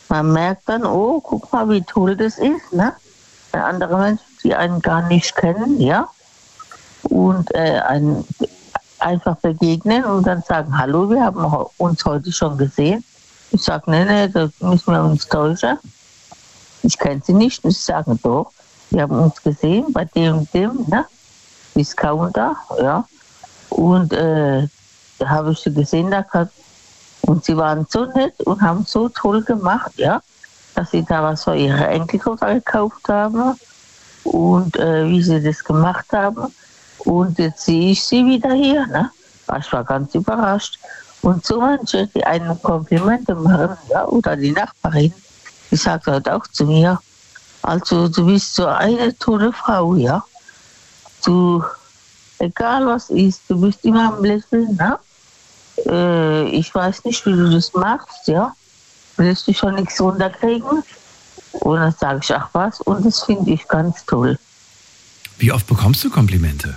Man merkt dann, oh, guck mal, wie toll das ist, ne? Wenn andere Menschen, die einen gar nicht kennen, ja, und einen einfach begegnen und dann sagen, hallo, wir haben uns heute schon gesehen. Ich sage, nee, da müssen wir uns täuschen. Ich kenne sie nicht. Und sie sagen, doch, wir haben uns gesehen bei dem und dem, ne? Discounter, ja. Und da habe ich sie gesehen, und sie waren so nett und haben so toll gemacht, ja, dass sie da was für ihre Enkeltochter gekauft haben und wie sie das gemacht haben. Und jetzt sehe ich sie wieder hier, ne? Ich war ganz überrascht. Und so manche, die einen Komplimente machen, ja, oder die Nachbarin, die sagt halt auch zu mir, also du bist so eine tolle Frau, ja. Du, egal was ist, du bist immer am Lächeln, ne? Ich weiß nicht, wie du das machst, ja. Willst du schon nichts runterkriegen? Und dann sage ich, ach was, und das finde ich ganz toll. Wie oft bekommst du Komplimente?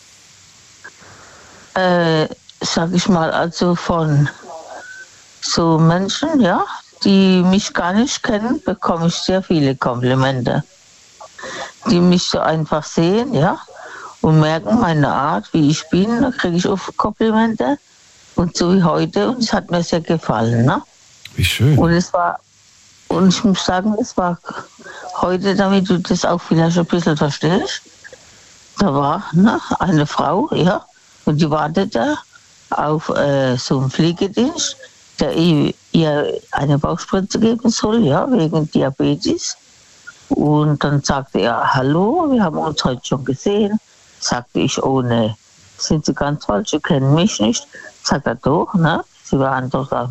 Sag ich mal, also von so Menschen, ja, die mich gar nicht kennen, bekomme ich sehr viele Komplimente. Die mich so einfach sehen, ja, und merken meine Art, wie ich bin, da kriege ich oft Komplimente. Und so wie heute, und es hat mir sehr gefallen, ne? Wie schön. Und ich muss sagen, es war heute, damit du das auch vielleicht ein bisschen verstehst, da war eine Frau, ja, und die wartete auf so einen Pflegedienst, der ihr eine Bauchspritze geben soll, ja, wegen Diabetes. Und dann sagte er, hallo, wir haben uns heute schon gesehen. Sagte ich, oh ne, sind Sie ganz falsch, Sie kennen mich nicht. Sagt er, doch, ne, Sie waren doch da.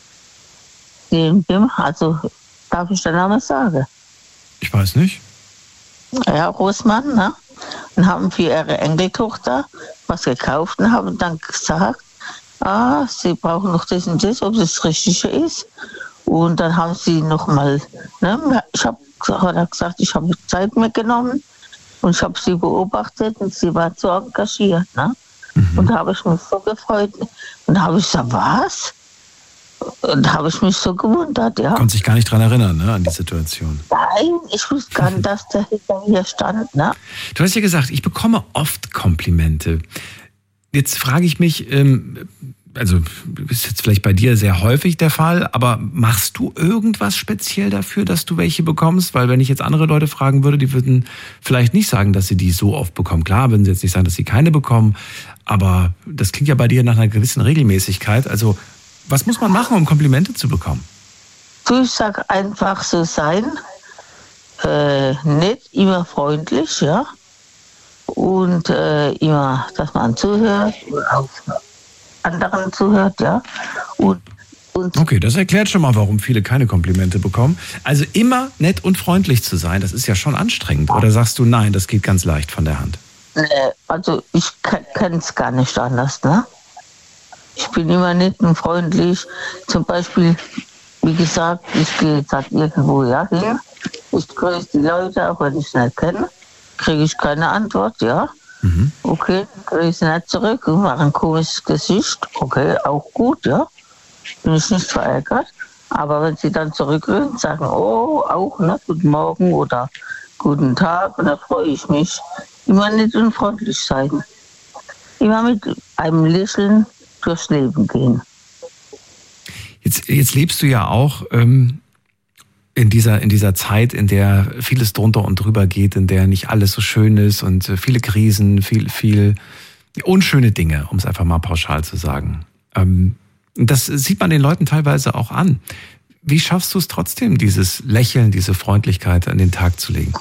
Also, darf ich den Namen sagen? Ich weiß nicht. Ja, Rosmann, ne? Und haben für ihre Enkeltochter was gekauft und haben dann gesagt, sie brauchen noch das und das, ob das Richtige ist. Und dann haben sie nochmal, ne, hat er gesagt, ich habe Zeit mitgenommen und ich habe sie beobachtet und sie war so engagiert, ne? Und da habe ich mich so gefreut. Und da habe ich gesagt, was? Und da habe ich mich so gewundert, ja. Konnte sich gar nicht dran erinnern, ne, an die Situation. Nein, ich wusste gar nicht, dass der hinter mir stand, ne? Du hast ja gesagt, ich bekomme oft Komplimente. Jetzt frage ich mich, also ist jetzt vielleicht bei dir sehr häufig der Fall, aber machst du irgendwas speziell dafür, dass du welche bekommst? Weil wenn ich jetzt andere Leute fragen würde, die würden vielleicht nicht sagen, dass sie die so oft bekommen. Klar, würden sie jetzt nicht sagen, dass sie keine bekommen, aber das klingt ja bei dir nach einer gewissen Regelmäßigkeit. Also was muss man machen, um Komplimente zu bekommen? Du sag einfach so sein, nett, immer freundlich, ja. Und immer, dass man zuhört und auch anderen zuhört, ja. Und okay, das erklärt schon mal, warum viele keine Komplimente bekommen. Also immer nett und freundlich zu sein, das ist ja schon anstrengend. Oder sagst du, nein, das geht ganz leicht von der Hand? Also ich kenne es gar nicht anders, ne? Ich bin immer nett und freundlich. Zum Beispiel, wie gesagt, ich gehe jetzt halt irgendwo hin. Ich grüße die Leute, auch wenn ich es nicht kenne. Kriege ich keine Antwort, ja. Okay, grüße nicht zurück und mache ein komisches Gesicht. Okay, auch gut, ja. Bin ich nicht verärgert. Aber wenn sie dann zurückrühren, sagen, oh, auch, ne, guten Morgen oder guten Tag, und da freue ich mich. Immer nett und freundlich sein. Immer mit einem Lächeln durchs Leben gehen. Jetzt lebst du ja auch in dieser Zeit, in der vieles drunter und drüber geht, in der nicht alles so schön ist und viele Krisen, viel unschöne Dinge, um es einfach mal pauschal zu sagen. Das sieht man den Leuten teilweise auch an. Wie schaffst du es trotzdem, dieses Lächeln, diese Freundlichkeit an den Tag zu legen?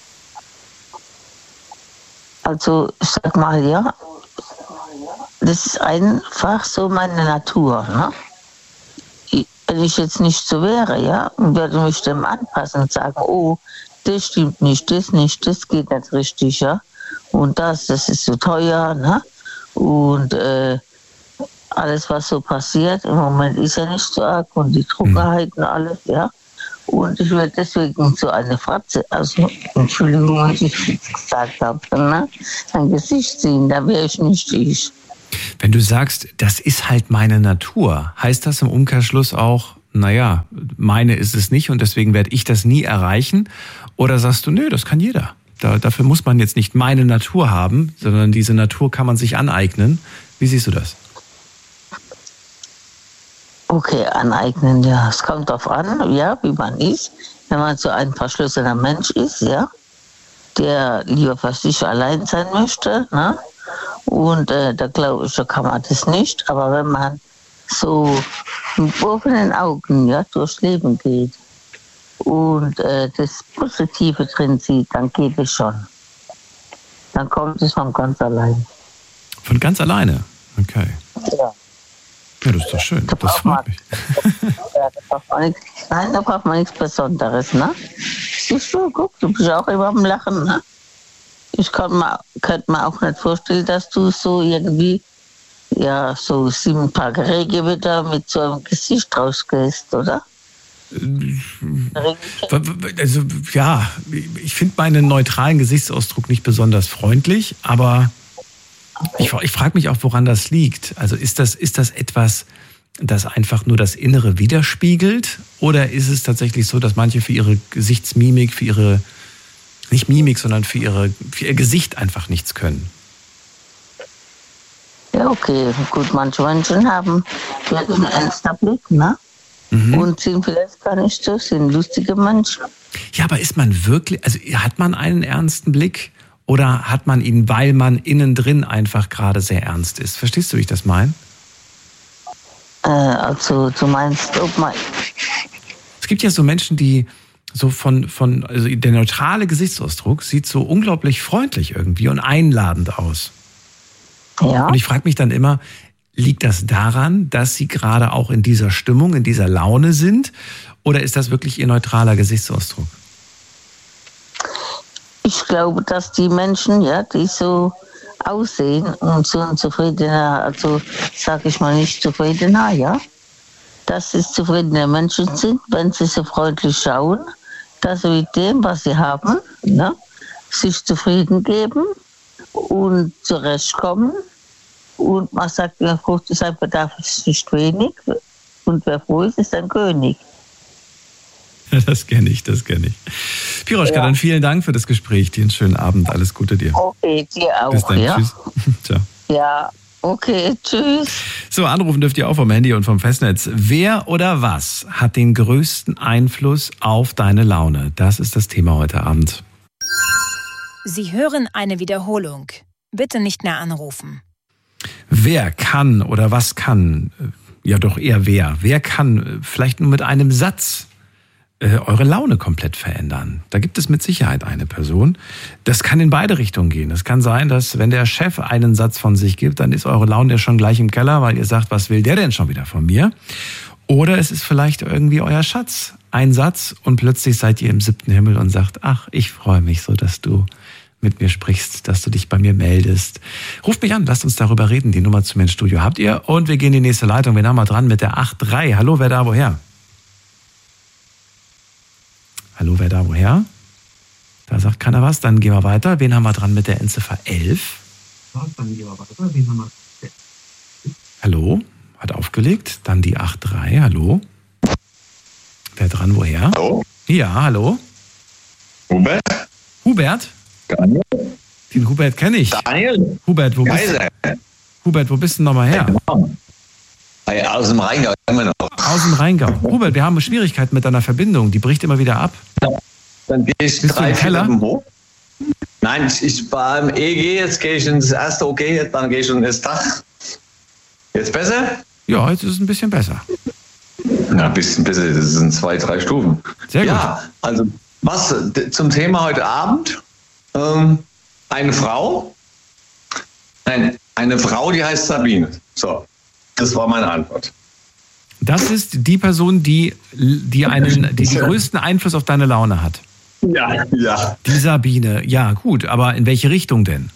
Also, ich sag mal, ja, das ist einfach so meine Natur, ne? Wenn ich jetzt nicht so wäre, ja, und würde mich dem anpassen und sagen, oh, das stimmt nicht, das geht nicht richtig, ja, und das ist so teuer, ne, und alles, was so passiert, im Moment ist ja nicht so arg, und die Trockenheit und alles, ja, und ich würde deswegen so eine Fratze, also, Entschuldigung, was ich jetzt gesagt habe, ne, ein Gesicht ziehen, da wäre ich nicht ich. Wenn du sagst, das ist halt meine Natur, heißt das im Umkehrschluss auch, naja, meine ist es nicht und deswegen werde ich das nie erreichen? Oder sagst du, nö, das kann jeder. Dafür muss man jetzt nicht meine Natur haben, sondern diese Natur kann man sich aneignen. Wie siehst du das? Okay, aneignen, ja. Es kommt darauf an, ja, wie man ist. Wenn man so ein verschlossener Mensch ist, ja, der lieber für sich allein sein möchte, ne? Und da glaube ich, da kann man das nicht. Aber wenn man so mit offenen Augen, ja, durchs Leben geht und das Positive drin sieht, dann geht es schon. Dann kommt es von ganz allein. Von ganz alleine? Okay. Ja. Ja, das ist doch schön. Das freut mich. Da braucht man nichts Besonderes, ne? Siehst du, guck, du bist auch immer am Lachen, ne? Ich könnte mir auch nicht vorstellen, dass du so irgendwie, ja, so 7 Tage Regenwetter mit so einem Gesicht rausgehst, oder? Also, ja, ich finde meinen neutralen Gesichtsausdruck nicht besonders freundlich, aber ich frage mich auch, woran das liegt. Also ist das etwas, das einfach nur das Innere widerspiegelt? Oder ist es tatsächlich so, dass manche für ihre Gesichtsmimik, für ihre, nicht Mimik, sondern für ihr Gesicht einfach nichts können? Ja, okay, gut, manche Menschen haben einen ernster Blick, ne? Und sind vielleicht gar nicht so, sind lustige Menschen. Ja, aber ist man wirklich, also hat man einen ernsten Blick? Oder hat man ihn, weil man innen drin einfach gerade sehr ernst ist? Verstehst du, wie ich das meine? Also du meinst, ob man... Es gibt ja so Menschen, die so also der neutrale Gesichtsausdruck sieht so unglaublich freundlich irgendwie und einladend aus. Ja. Und ich frage mich dann immer, liegt das daran, dass sie gerade auch in dieser Stimmung, in dieser Laune sind? Oder ist das wirklich ihr neutraler Gesichtsausdruck? Ich glaube, dass die Menschen, ja, die so aussehen und so ein zufriedener, also sage ich mal nicht zufriedener, ja, dass es zufriedene Menschen sind, wenn sie so freundlich schauen, dass sie mit dem, was sie haben, ne, sich zufrieden geben und zurechtkommen. Und man sagt, wer froh zu sein bedarf, ist nicht wenig. Und wer froh ist ein König. Das kenne ich. Piroschka, dann vielen Dank für das Gespräch. Dir einen schönen Abend. Alles Gute dir. Okay, dir auch. Bis dann. Ja? Tschüss. Ciao. Ja, okay, tschüss. So, anrufen dürft ihr auch vom Handy und vom Festnetz. Wer oder was hat den größten Einfluss auf deine Laune? Das ist das Thema heute Abend. Sie hören eine Wiederholung. Bitte nicht mehr anrufen. Wer kann oder was kann, ja doch eher wer. Wer kann vielleicht nur mit einem Satz eure Laune komplett verändern? Da gibt es mit Sicherheit eine Person. Das kann in beide Richtungen gehen. Es kann sein, dass wenn der Chef einen Satz von sich gibt, dann ist eure Laune ja schon gleich im Keller, weil ihr sagt, was will der denn schon wieder von mir? Oder es ist vielleicht irgendwie euer Schatz. Ein Satz und plötzlich seid ihr im 7. Himmel und sagt, ach, ich freue mich so, dass du mit mir sprichst, dass du dich bei mir meldest. Ruft mich an, lasst uns darüber reden. Die Nummer zu mir ins Studio habt ihr. Und wir gehen in die nächste Leitung. Wir haben mal dran mit der 8.3. Hallo, wer da, woher? Hallo, wer da, woher? Da sagt keiner was. Dann gehen wir weiter. Wen haben wir dran mit der Endziffer 11? Hallo, hat aufgelegt. Dann die 8.3. Hallo. Wer dran, woher? Hallo? Ja, hallo. Hubert? Hubert? Daniel? Den Hubert kenne ich. Daniel? Hubert, wo bist Kaiser? Hubert, wo bist du nochmal her? Aus dem Rheingau immer noch. Aus dem Rheingau. Hubert, wir haben Schwierigkeiten mit deiner Verbindung. Die bricht immer wieder ab. Dann gehe ich Bist du im 3, 4 Keller? Treppen hoch. Nein, ich war im EG, jetzt gehe ich ins erste OK, dann gehe ich in das Dach. Jetzt besser? Ja, jetzt ist es ein bisschen besser. Na, ein bisschen besser, das sind 2, 3 Stufen. Sehr gut. Ja, also was zum Thema heute Abend? Eine Frau, die heißt Sabine. So, das war meine Antwort. Das ist die Person, die den größten Einfluss auf deine Laune hat. Ja. Die Sabine. Ja, gut, aber in welche Richtung denn?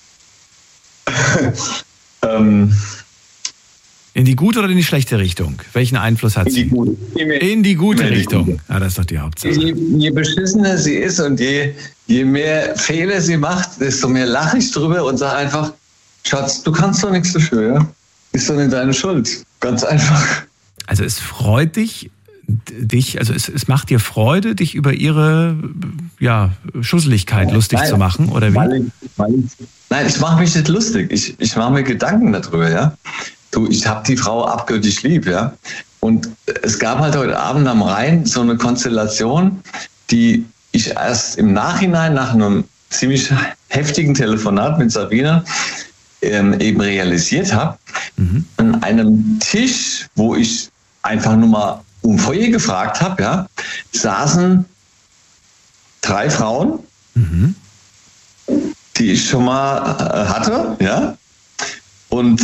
In die gute oder in die schlechte Richtung? Welchen Einfluss hat sie? In die gute Richtung. Ja, das ist doch die Hauptsache. Je beschissener sie ist und je mehr Fehler sie macht, desto mehr lache ich drüber und sage einfach, Schatz, du kannst doch nichts dafür, ja? Ist doch nicht deine Schuld. Ganz einfach. Also es freut dich, dich, also es macht dir Freude, dich über ihre Schusseligkeit lustig zu machen, oder wie? Nein, ich mache mich nicht lustig. Ich mache mir Gedanken darüber, ja. Du, ich habe die Frau abgöttisch lieb, ja. Und es gab halt heute Abend am Rhein so eine Konstellation, die ich erst im Nachhinein nach einem ziemlich heftigen Telefonat mit Sabine eben realisiert habe. An einem Tisch, wo ich einfach nur mal um Feuer gefragt habe, ja, saßen 3 Frauen, die ich schon mal hatte, ja, und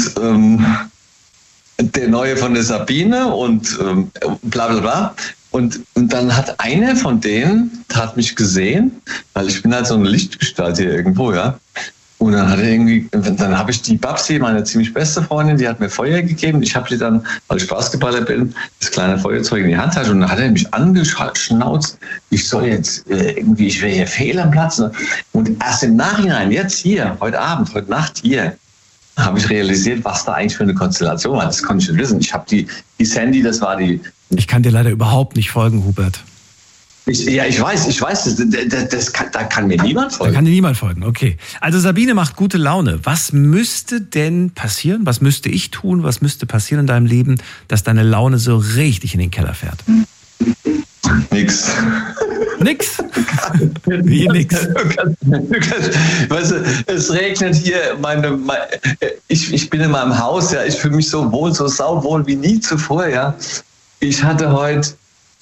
der Neue von der Sabine und bla bla bla. Und dann hat eine von denen, hat mich gesehen, weil ich bin halt so eine Lichtgestalt hier irgendwo, ja. Und dann habe ich die Babsi, meine ziemlich beste Freundin, die hat mir Feuer gegeben. Ich habe sie dann, weil ich Basketballer bin, das kleine Feuerzeug in die Hand hatte. Und dann hat er mich angeschnauzt, ich soll jetzt ich wäre hier fehl am Platz. Und erst im Nachhinein, jetzt hier, heute Abend, heute Nacht hier, habe ich realisiert, was da eigentlich für eine Konstellation war. Das konnte ich nicht wissen. Ich habe die Sandy, das war die... Ich kann dir leider überhaupt nicht folgen, Hubert. Ich weiß, da kann mir niemand folgen. Da kann dir niemand folgen, okay. Also Sabine macht gute Laune. Was müsste denn passieren? Was müsste ich tun? Was müsste passieren in deinem Leben, dass deine Laune so richtig in den Keller fährt? Nix. Nix? Wie nix? Weißt du, es regnet hier, ich bin in meinem Haus, ja, ich fühle mich so wohl, so sauwohl wie nie zuvor, ja. Ich hatte heute,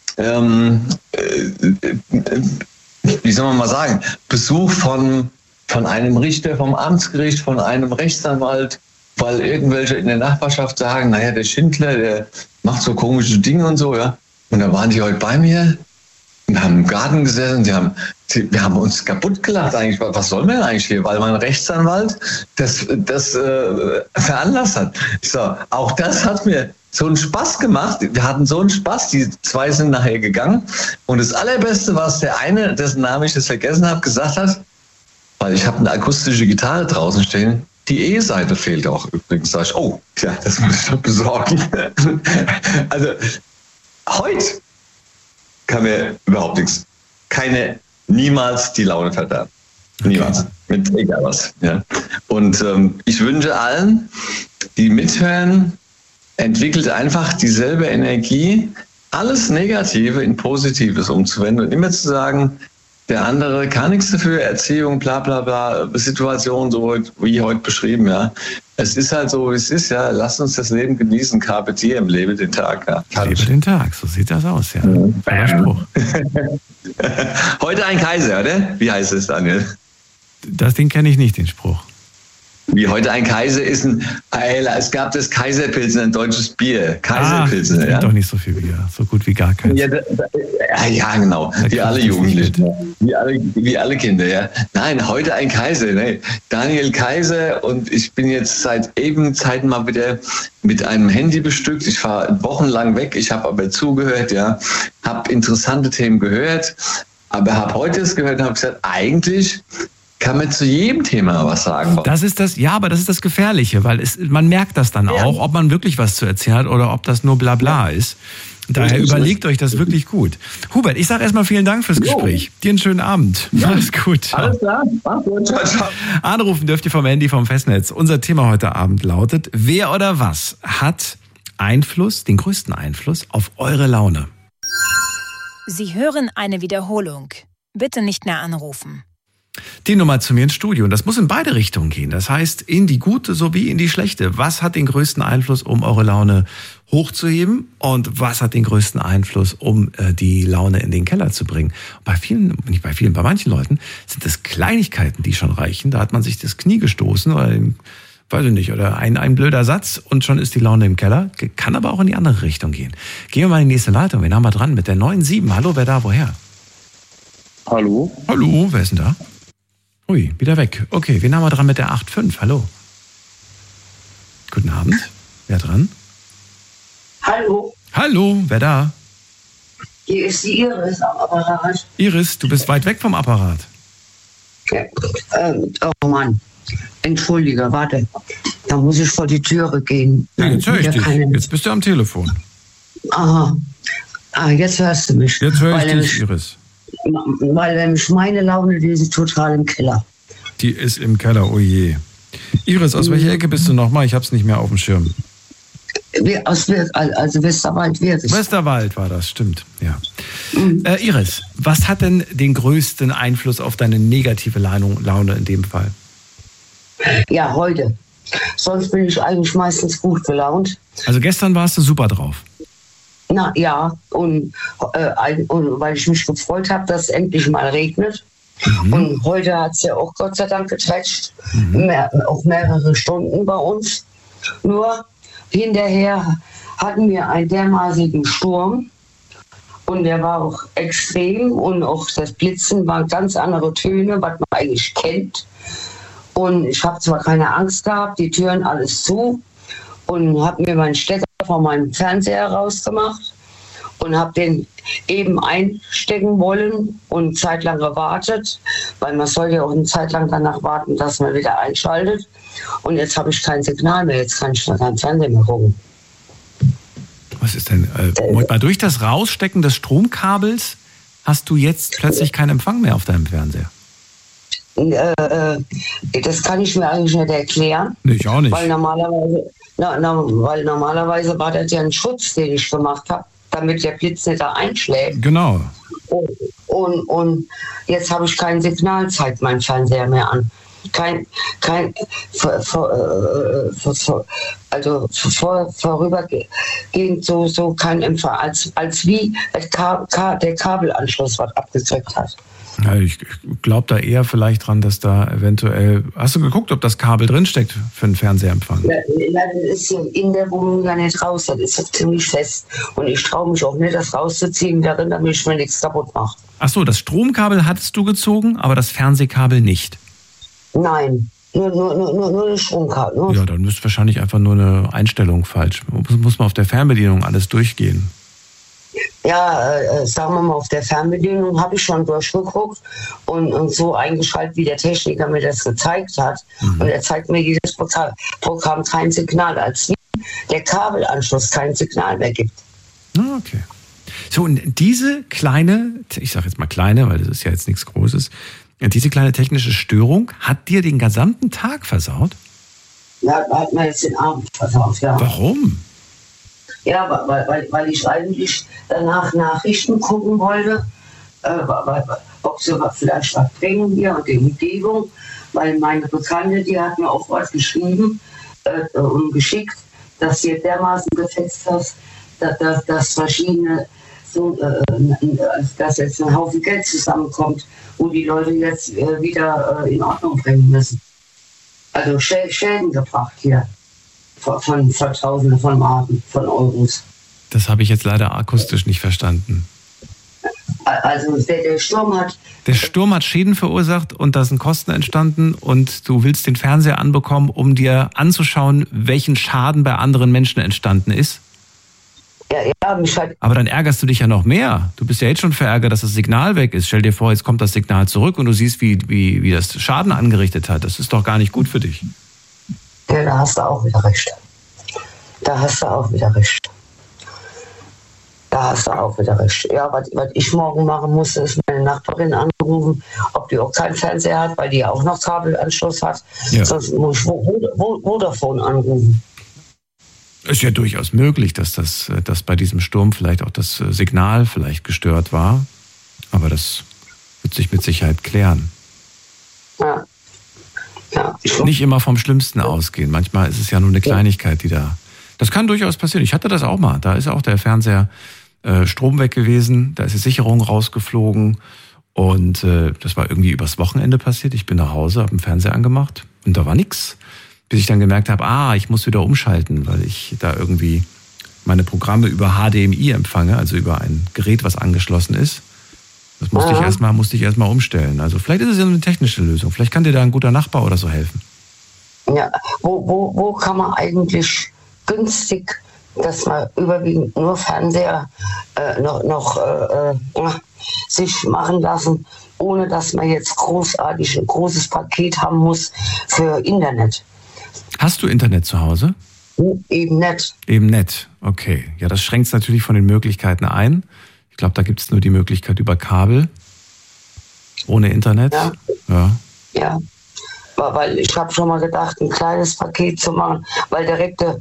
wie soll man mal sagen, Besuch von einem Richter vom Amtsgericht, von einem Rechtsanwalt, weil irgendwelche in der Nachbarschaft sagen, naja, der Schindler, der macht so komische Dinge und so, ja. Und dann waren die heute bei mir und haben im Garten gesessen, wir haben uns kaputt gelacht eigentlich. Was soll man eigentlich hier? Weil mein Rechtsanwalt das veranlasst hat. So, auch das hat mir so einen Spaß gemacht. Wir hatten so einen Spaß. Die 2 sind nachher gegangen. Und das Allerbeste, was der eine, dessen Namen ich jetzt vergessen habe, gesagt hat, weil ich habe eine akustische Gitarre draußen stehen, die E-Seite fehlt auch übrigens. Sag ich, oh, ja, das muss ich doch besorgen. Also, heute kann mir überhaupt nichts. Niemals die Laune verderben. Okay. Niemals. Mit egal was. Ja. Und ich wünsche allen, die mithören, entwickelt einfach dieselbe Energie, alles Negative in Positives umzuwenden und immer zu sagen, der andere kann nichts dafür, Erziehung, bla bla bla, Situation, so wie heute beschrieben, ja. Es ist halt so, wie es ist, ja. Lasst uns das Leben genießen, Carpe diem, lebe den Tag. Ja. Lebe den Tag, so sieht das aus, ja. Toller Spruch. Heute ein Kaiser, oder? Wie heißt es, Daniel? Das Ding kenne ich nicht, den Spruch. Wie heute ein Kaiser ist es gab das Kaiserpilsner, ein deutsches Bier. Kaiserpilsner, ja. Doch nicht so viel Bier, so gut wie gar keins. Ja, genau. Wie alle Jugendlichen. Wie alle Kinder, ja. Nein, heute ein Kaiser. Nee. Daniel Kaiser, und ich bin jetzt seit eben Zeiten mal wieder mit einem Handy bestückt. Ich fahre wochenlang weg, ich habe aber zugehört, ja. Habe interessante Themen gehört, aber habe heute es gehört und habe gesagt, eigentlich kann man zu jedem Thema was sagen. Das ist das, ja, aber das ist das Gefährliche, weil man merkt das dann auch, ob man wirklich was zu erzählen hat oder ob das nur Blabla ist. Daher überlegt euch das wirklich gut. Hubert, ich sage erstmal vielen Dank fürs Gespräch. Dir einen schönen Abend. Ja. Alles gut. Ciao. Alles klar. Mach's gut. Ciao, ciao. Anrufen dürft ihr vom Handy vom Festnetz. Unser Thema heute Abend lautet: Wer oder was hat Einfluss, den größten Einfluss auf eure Laune? Sie hören eine Wiederholung. Bitte nicht mehr anrufen. Die Nummer zu mir ins Studio. Und das muss in beide Richtungen gehen. Das heißt, in die gute sowie in die schlechte. Was hat den größten Einfluss, um eure Laune hochzuheben? Und was hat den größten Einfluss, um die Laune in den Keller zu bringen? Bei manchen Leuten sind das Kleinigkeiten, die schon reichen. Da hat man sich das Knie gestoßen oder weiß ich nicht, oder ein blöder Satz und schon ist die Laune im Keller. Kann aber auch in die andere Richtung gehen. Gehen wir mal in die nächste Leitung. Wen haben wir dran? Mit der 9-7. Hallo, wer da? Woher? Hallo. Hallo, wer ist denn da? Ui, wieder weg. Okay, wen haben wir dran mit der 8.5? Hallo. Guten Abend. Wer dran? Hallo. Hallo, wer da? Hier ist die Iris am Apparat. Iris, du bist weit weg vom Apparat. Ja. Oh Mann. Entschuldige, warte. Da muss ich vor die Türe gehen. Ja, jetzt höre ich dich. Jetzt bist du am Telefon. Aha. Jetzt hörst du mich. Jetzt höre ich Weil dich, Iris. Weil nämlich meine Laune, die ist total im Keller. Die ist im Keller, oh je. Iris, aus welcher Ecke bist du nochmal? Ich hab's nicht mehr auf dem Schirm. Also Westerwald wirklich. Westerwald war das, stimmt. Ja. Iris, was hat denn den größten Einfluss auf deine negative Laune in dem Fall? Ja, heute. Sonst bin ich eigentlich meistens gut gelaunt. Also gestern warst du super drauf. Na ja, und weil ich mich gefreut habe, dass es endlich mal regnet. Und heute hat es ja auch Gott sei Dank getätscht. Auch mehrere Stunden bei uns. Nur hinterher hatten wir einen dermaßigen Sturm. Und der war auch extrem. Und auch das Blitzen waren ganz andere Töne, was man eigentlich kennt. Und ich habe zwar keine Angst gehabt, die Türen alles zu. Und habe mir meinen Stecker von meinem Fernseher rausgemacht und habe den eben einstecken wollen und zeitlang gewartet, weil man soll ja auch eine Zeit lang danach warten, dass man wieder einschaltet. Und jetzt habe ich kein Signal mehr, jetzt kann ich da kein Fernsehen mehr gucken. Was ist denn? Durch das Rausstecken des Stromkabels hast du jetzt plötzlich keinen Empfang mehr auf deinem Fernseher? Das kann ich mir eigentlich nicht erklären. Nee, ich auch nicht. Weil normalerweise war das ja ein Schutz, den ich gemacht habe, damit der Blitz nicht da einschlägt. Genau. Und jetzt habe ich kein Signal, zeigt mein Fernseher mehr an. Vorübergehend so kein Empfang, als wie der Kabelanschluss was abgezwickt hat. Ja, ich glaube da eher vielleicht dran, dass da eventuell... Hast du geguckt, ob das Kabel drinsteckt für einen Fernseherempfang? Ja, das ist in der Wohnung ja nicht raus, das ist ziemlich fest. Und ich traue mich auch nicht, das rauszuziehen, darin, damit ich mir nichts kaputt mache. Ach so, das Stromkabel hattest du gezogen, aber das Fernsehkabel nicht? Nein, nur das Stromkabel. Nur. Ja, dann ist wahrscheinlich einfach nur eine Einstellung falsch. Muss man auf der Fernbedienung alles durchgehen. Ja, sagen wir mal, auf der Fernbedienung habe ich schon durchgeguckt und so eingeschaltet, wie der Techniker mir das gezeigt hat. Und er zeigt mir jedes Programm kein Signal, als wie der Kabelanschluss kein Signal mehr gibt. Okay. So, und diese kleine, ich sage jetzt mal kleine, weil das ist ja jetzt nichts Großes, diese kleine technische Störung hat dir den gesamten Tag versaut? Ja, hat mir jetzt den Abend versaut, ja. Warum? Ja, weil ich eigentlich danach Nachrichten gucken wollte, ob sie vielleicht was bringen hier und die Umgebung, weil meine Bekannte, die hat mir auch was geschrieben und geschickt, dass hier dermaßen gefetzt hast, dass verschiedene, dass jetzt ein Haufen Geld zusammenkommt, wo die Leute jetzt wieder in Ordnung bringen müssen. Also Schäden gebracht hier. Von Tausenden von Marken, von Euros. Das habe ich jetzt leider akustisch nicht verstanden. Also der Sturm hat... Der Sturm hat Schäden verursacht und da sind Kosten entstanden und du willst den Fernseher anbekommen, um dir anzuschauen, welchen Schaden bei anderen Menschen entstanden ist? Ja, mich halt... Aber dann ärgerst du dich ja noch mehr. Du bist ja jetzt schon verärgert, dass das Signal weg ist. Stell dir vor, jetzt kommt das Signal zurück und du siehst, wie das Schaden angerichtet hat. Das ist doch gar nicht gut für dich. Ja, da hast du auch wieder recht. Da hast du auch wieder recht. Ja, was ich morgen machen muss, ist meine Nachbarin anrufen, ob die auch keinen Fernseher hat, weil die ja auch noch Kabelanschluss hat. Ja. Sonst muss ich Vodafone anrufen. Ist ja durchaus möglich, dass bei diesem Sturm vielleicht auch das Signal vielleicht gestört war. Aber das wird sich mit Sicherheit klären. Ja. Ja. Nicht immer vom Schlimmsten ausgehen. Manchmal ist es ja nur eine Kleinigkeit, die da... Das kann durchaus passieren. Ich hatte das auch mal. Da ist auch der Fernseher Strom weg gewesen. Da ist die Sicherung rausgeflogen. Und das war irgendwie übers Wochenende passiert. Ich bin nach Hause, habe den Fernseher angemacht und da war nichts. Bis ich dann gemerkt habe, ich muss wieder umschalten, weil ich da irgendwie meine Programme über HDMI empfange, also über ein Gerät, was angeschlossen ist. Das musste ich erstmal umstellen. Also vielleicht ist es ja eine technische Lösung. Vielleicht kann dir da ein guter Nachbar oder so helfen. Ja, wo kann man eigentlich günstig, dass man überwiegend nur Fernseher sich machen lassen, ohne dass man jetzt großartig ein großes Paket haben muss für Internet. Hast du Internet zu Hause? Eben nicht. Eben nicht, okay. Ja, das schränkt es natürlich von den Möglichkeiten ein. Ich glaube, da gibt es nur die Möglichkeit über Kabel, ohne Internet. Ja. Weil ich habe schon mal gedacht, ein kleines Paket zu machen, weil direkte,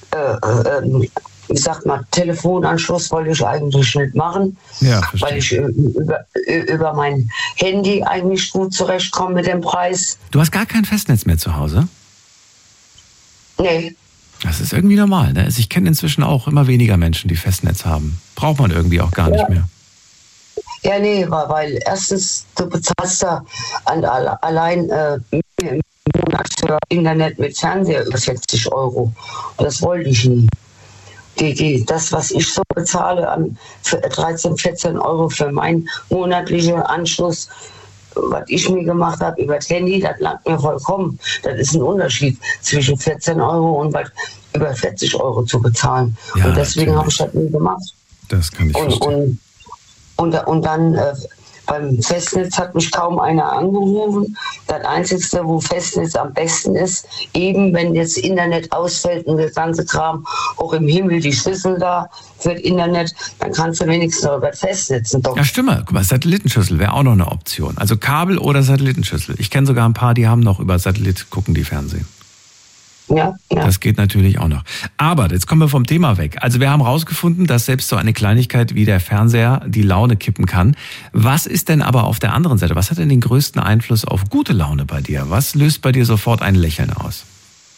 Telefonanschluss wollte ich eigentlich nicht machen, weil ich über mein Handy eigentlich gut zurechtkomme mit dem Preis. Du hast gar kein Festnetz mehr zu Hause? Nee. Das ist irgendwie normal, ne? Also ich kenne inzwischen auch immer weniger Menschen, die Festnetz haben. Braucht man irgendwie auch gar nicht mehr. Ja, nee, weil erstens, du bezahlst da allein im Monat für Internet mit Fernseher über 40 €. Das wollte ich nie. Das, was ich so bezahle, an 13, 14 € für meinen monatlichen Anschluss, was ich mir gemacht habe über das Handy, das langt mir vollkommen. Das ist ein Unterschied zwischen 14 € und über 40 € zu bezahlen. Ja, und deswegen habe ich das nie gemacht. Das kann ich verstehen. Und dann beim Festnetz hat mich kaum einer angerufen. Das Einzige, wo Festnetz am besten ist, eben wenn jetzt Internet ausfällt und der ganze Kram, auch im Himmel die Schlüssel da für das Internet, dann kannst du wenigstens noch über das Festnetz doch. Ja, stimmt. Guck mal, Satellitenschüssel wäre auch noch eine Option. Also Kabel oder Satellitenschüssel. Ich kenne sogar ein paar, die haben noch über Satellit, gucken die Fernsehen. Ja. Das geht natürlich auch noch. Aber jetzt kommen wir vom Thema weg. Also wir haben rausgefunden, dass selbst so eine Kleinigkeit wie der Fernseher die Laune kippen kann. Was ist denn aber auf der anderen Seite? Was hat denn den größten Einfluss auf gute Laune bei dir? Was löst bei dir sofort ein Lächeln aus?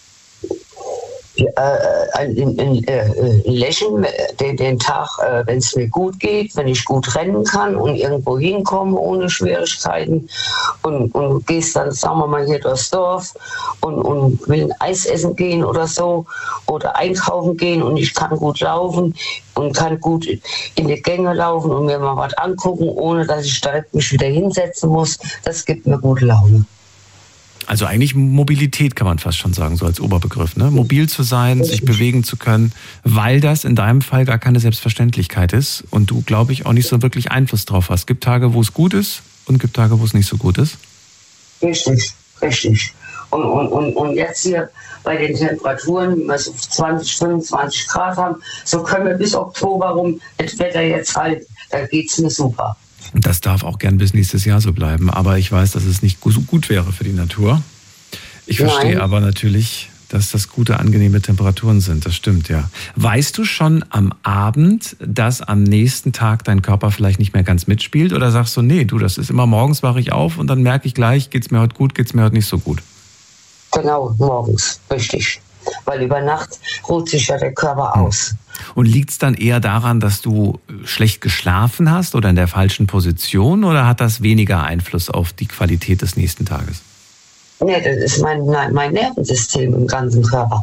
Ein Lächeln, den Tag, wenn es mir gut geht, wenn ich gut rennen kann und irgendwo hinkomme ohne Schwierigkeiten und gehst dann, sagen wir mal, hier durchs Dorf und will ein Eis essen gehen oder so oder einkaufen gehen und ich kann gut laufen und kann gut in die Gänge laufen und mir mal was angucken, ohne dass ich direkt mich wieder hinsetzen muss. Das gibt mir gute Laune. Also eigentlich Mobilität kann man fast schon sagen, so als Oberbegriff, ne? Mobil zu sein, sich bewegen zu können, weil das in deinem Fall gar keine Selbstverständlichkeit ist und du, glaube ich, auch nicht so wirklich Einfluss drauf hast. Es gibt Tage, wo es gut ist und gibt Tage, wo es nicht so gut ist. Richtig. Und jetzt hier bei den Temperaturen, die wir so 20, 25 Grad haben, so können wir bis Oktober rum das Wetter jetzt halten. Da geht's mir super. Und das darf auch gern bis nächstes Jahr so bleiben. Aber ich weiß, dass es nicht so gut wäre für die Natur. Ich verstehe aber natürlich, dass das gute, angenehme Temperaturen sind. Das stimmt, ja. Weißt du schon am Abend, dass am nächsten Tag dein Körper vielleicht nicht mehr ganz mitspielt? Oder sagst du, nee, das ist immer morgens, wache ich auf und dann merke ich gleich, geht's mir heute gut, geht's mir heute nicht so gut? Genau, morgens, richtig. Weil über Nacht ruht sich ja der Körper aus. Und liegt es dann eher daran, dass du schlecht geschlafen hast oder in der falschen Position oder hat das weniger Einfluss auf die Qualität des nächsten Tages? Nee, das ist mein Nervensystem im ganzen Körper.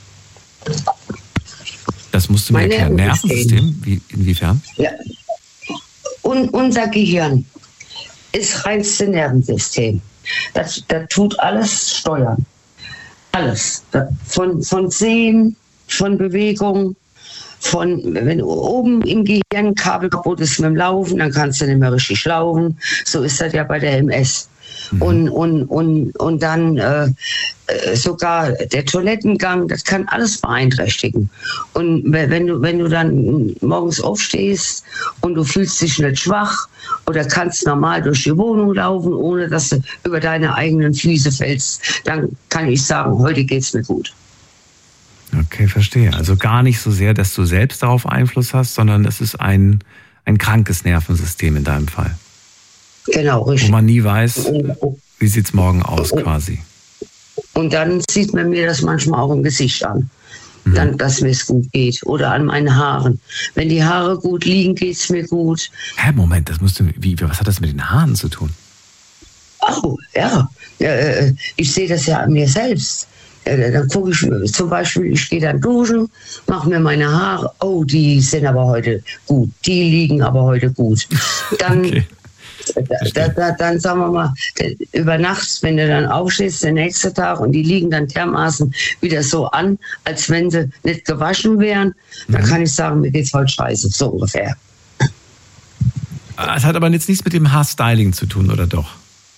Das musst du mir erklären. Nervensystem? Inwiefern? Ja. Und unser Gehirn ist reinste Nervensystem. Das tut alles steuern. Alles. Von Sehen, von Bewegung, wenn oben im Gehirn Kabel kaputt ist mit dem Laufen, dann kannst du nicht mehr richtig laufen. So ist das ja bei der MS. Und dann sogar der Toilettengang, das kann alles beeinträchtigen. Und wenn du dann morgens aufstehst und du fühlst dich nicht schwach oder kannst normal durch die Wohnung laufen, ohne dass du über deine eigenen Füße fällst, dann kann ich sagen, heute geht's mir gut. Okay, verstehe. Also gar nicht so sehr, dass du selbst darauf Einfluss hast, sondern es ist ein krankes Nervensystem in deinem Fall. Genau, richtig. Wo man nie weiß, wie sieht's morgen aus quasi. Und dann sieht man mir das manchmal auch im Gesicht an, dass mir es gut geht. Oder an meinen Haaren. Wenn die Haare gut liegen, geht's mir gut. Hä, Moment, was hat das mit den Haaren zu tun? Oh, ja. Ich sehe das ja an mir selbst. Dann gucke ich zum Beispiel, ich gehe dann duschen, mache mir meine Haare. Oh, die sind aber heute gut. Die liegen aber heute gut. Dann, okay. Dann sagen wir mal, über Nacht, wenn du dann aufstehst, der nächste Tag, und die liegen dann dermaßen wieder so an, als wenn sie nicht gewaschen wären, dann kann ich sagen, mir geht's heute scheiße, so ungefähr. Es hat aber jetzt nichts mit dem Haarstyling zu tun, oder doch?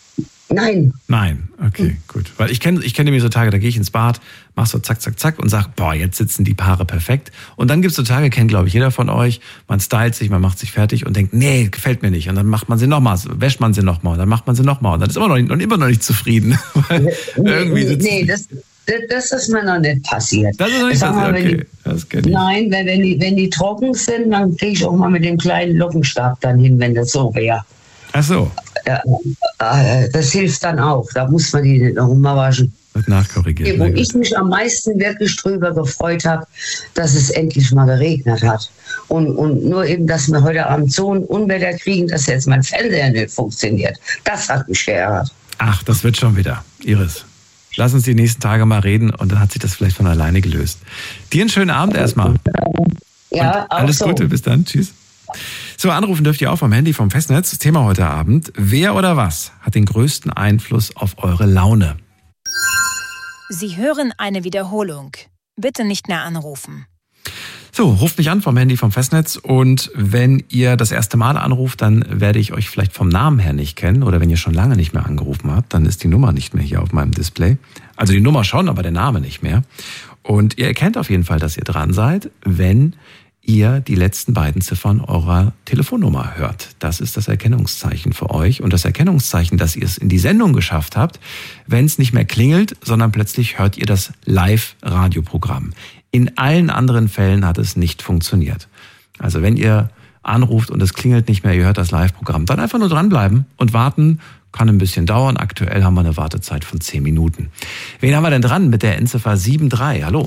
Nein. Nein, okay, gut. Weil ich kenne nämlich so Tage, da gehe ich ins Bad, mach so zack, zack, zack und sag, boah, jetzt sitzen die Paare perfekt. Und dann gibt's so Tage, kennt glaube ich jeder von euch, man stylt sich, man macht sich fertig und denkt, nee, gefällt mir nicht. Und dann macht man sie nochmal, wäscht man sie nochmal und dann macht man sie nochmal und dann ist immer noch nicht zufrieden. Weil irgendwie das ist mir noch nicht passiert. Das ist noch nicht passiert, okay. Das kenn ich. Nein, wenn die trocken sind, dann gehe ich auch mal mit dem kleinen Lockenstab dann hin, wenn das so wäre. Ach so. Das hilft dann auch. Da muss man die nicht noch mal waschen. Wird nachkorrigiert. Wo ich mich am meisten wirklich drüber gefreut habe, dass es endlich mal geregnet hat. Und nur eben, dass wir heute Abend so ein Unwetter kriegen, dass jetzt mein Fernseher nicht funktioniert. Das hat mich geärgert. Ach, das wird schon wieder. Iris, lass uns die nächsten Tage mal reden und dann hat sich das vielleicht von alleine gelöst. Dir einen schönen Abend erstmal. Ja, auch alles Gute, bis dann. Tschüss. So, anrufen dürft ihr auch vom Handy, vom Festnetz. Das Thema heute Abend: Wer oder was hat den größten Einfluss auf eure Laune? Sie hören eine Wiederholung. Bitte nicht mehr anrufen. So, ruft mich an vom Handy, vom Festnetz. Und wenn ihr das erste Mal anruft, dann werde ich euch vielleicht vom Namen her nicht kennen. Oder wenn ihr schon lange nicht mehr angerufen habt, dann ist die Nummer nicht mehr hier auf meinem Display. Also die Nummer schon, aber der Name nicht mehr. Und ihr erkennt auf jeden Fall, dass ihr dran seid, wenn ihr die letzten beiden Ziffern eurer Telefonnummer hört. Das ist das Erkennungszeichen für euch und das Erkennungszeichen, dass ihr es in die Sendung geschafft habt, wenn es nicht mehr klingelt, sondern plötzlich hört ihr das Live-Radioprogramm. In allen anderen Fällen hat es nicht funktioniert. Also wenn ihr anruft und es klingelt nicht mehr, ihr hört das Live-Programm, dann einfach nur dranbleiben und warten. Kann ein bisschen dauern. Aktuell haben wir eine Wartezeit von 10 Minuten. Wen haben wir denn dran mit der Endziffer 73? Hallo.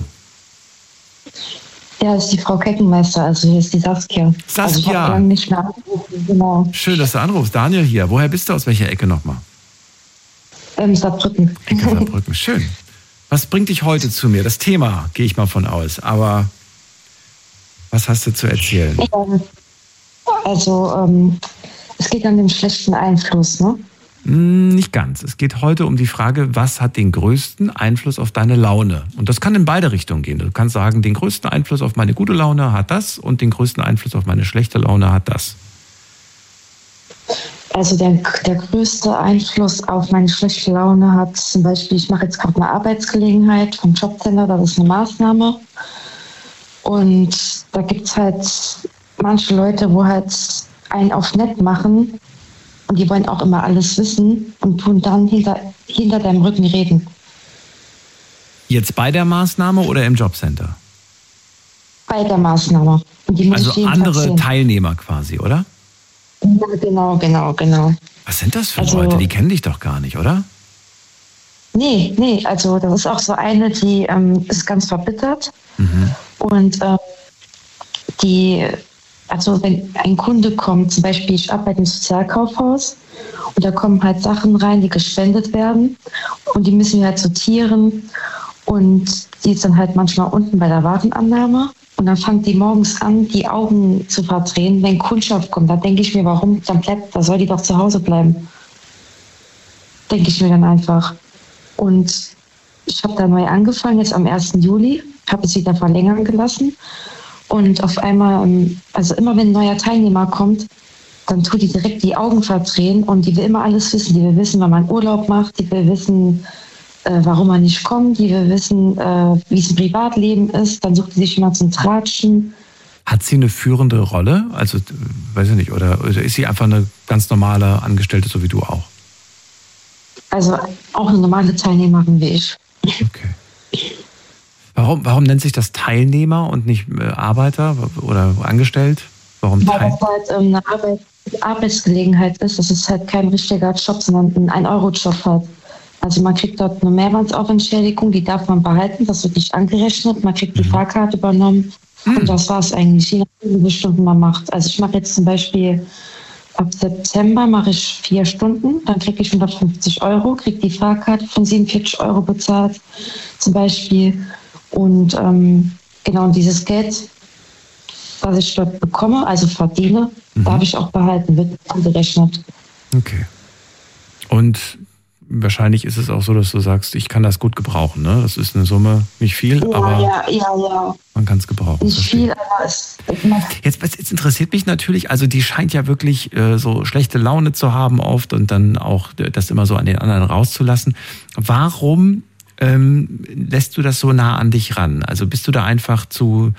Ja, das ist die Frau Keckenmeister, also hier ist die Saskia. Saskia. Also ich habe lange nicht mehr angerufen, genau. Schön, dass du anrufst. Daniel hier. Woher bist du? Aus welcher Ecke nochmal? Saarbrücken. Ecke Saarbrücken. Schön. Was bringt dich heute zu mir? Das Thema, gehe ich mal von aus. Aber was hast du zu erzählen? Also, es geht an den schlechten Einfluss, ne? Nicht ganz. Es geht heute um die Frage, was hat den größten Einfluss auf deine Laune? Und das kann in beide Richtungen gehen. Du kannst sagen, den größten Einfluss auf meine gute Laune hat das und den größten Einfluss auf meine schlechte Laune hat das. Also der größte Einfluss auf meine schlechte Laune hat zum Beispiel, ich mache jetzt gerade eine Arbeitsgelegenheit vom Jobcenter, das ist eine Maßnahme. Und da gibt es halt manche Leute, wo halt einen auf nett machen. Und die wollen auch immer alles wissen und tun dann hinter deinem Rücken reden. Jetzt bei der Maßnahme oder im Jobcenter? Bei der Maßnahme. Und die muss also andere Teilnehmer quasi, oder? Ja, genau. Was sind das für Leute? Die kennen dich doch gar nicht, oder? Nee, also das ist auch so eine, die ist ganz verbittert. Mhm. Und also wenn ein Kunde kommt, zum Beispiel ich arbeite im Sozialkaufhaus und da kommen halt Sachen rein, die gespendet werden und die müssen wir halt sortieren und die ist dann halt manchmal unten bei der Warenannahme und dann fängt die morgens an, die Augen zu verdrehen, wenn Kundschaft kommt. Da denke ich mir, warum? Da soll die doch zu Hause bleiben. Denke ich mir dann einfach. Und ich habe da neu angefangen, jetzt am 1. Juli, habe es wieder verlängern gelassen. Und auf einmal, also immer wenn ein neuer Teilnehmer kommt, dann tut die direkt die Augen verdrehen und die will immer alles wissen. Die will wissen, wann man Urlaub macht, die will wissen, warum man nicht kommt, die will wissen, wie es im Privatleben ist. Dann sucht sie sich immer zum Tratschen. Hat sie eine führende Rolle? Also, weiß ich nicht, oder ist sie einfach eine ganz normale Angestellte, so wie du auch? Also auch eine normale Teilnehmerin wie ich. Okay. Warum nennt sich das Teilnehmer und nicht Arbeiter oder angestellt? Warum Weil das halt eine Arbeitsgelegenheit ist. Das ist halt kein richtiger Job, sondern ein 1-Euro-Job halt. Also man kriegt dort eine Mehrwertsaufentschädigung, die darf man behalten, das wird nicht angerechnet. Man kriegt die Fahrkarte übernommen und das war es eigentlich, je nachdem, wie viele Stunden man macht. Also ich mache jetzt zum Beispiel ab September mache ich 4 Stunden, dann kriege ich 150 €, kriege die Fahrkarte von 47 € bezahlt zum Beispiel. Und genau dieses Geld, was ich dort bekomme, also verdiene, darf ich auch behalten, wird angerechnet. Okay. Und wahrscheinlich ist es auch so, dass du sagst, ich kann das gut gebrauchen. Ne? Das ist eine Summe, nicht viel, aber man kann es gebrauchen. Nicht viel, aber es... Jetzt interessiert mich natürlich, also die scheint ja wirklich so schlechte Laune zu haben oft und dann auch das immer so an den anderen rauszulassen. Warum lässt du das so nah an dich ran? Also bist du da einfach zu